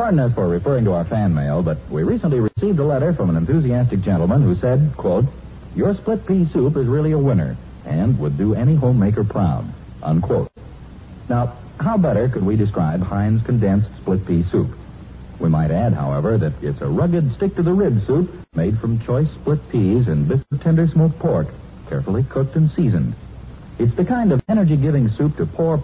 Pardon us for referring to our fan mail, but we recently received a letter from an enthusiastic gentleman who said, quote, "Your split pea soup is really a winner and would do any homemaker proud," unquote. Now, how better could we describe Heinz condensed split pea soup? We might add, however, that it's a rugged stick-to-the-rib soup made from choice split peas and bits of tender smoked pork, carefully cooked and seasoned. It's the kind of energy-giving soup to pour